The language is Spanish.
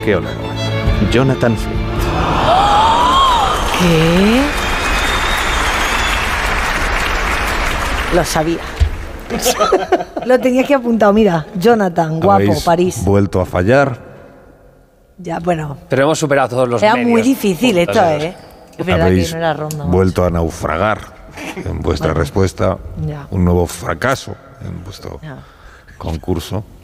Arqueólogo Jonathan Flint. ¿Qué? Lo sabía. Lo tenías que apuntar, mira. Jonathan, guapo, ¿Habéis París. vuelto a fallar? Ya, bueno. Pero hemos superado todos los Era medios. muy difícil esto, ¿eh? Es verdad que ¿Habéis no era ronda. vuelto a naufragar en vuestra respuesta? Ya. Un nuevo fracaso en vuestro Ya. concurso.